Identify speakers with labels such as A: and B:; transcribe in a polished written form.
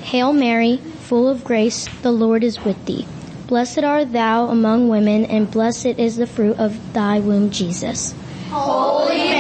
A: Hail Mary, full of grace, the Lord is with thee. Blessed art thou among women, and blessed is the fruit of thy womb, Jesus.
B: Holy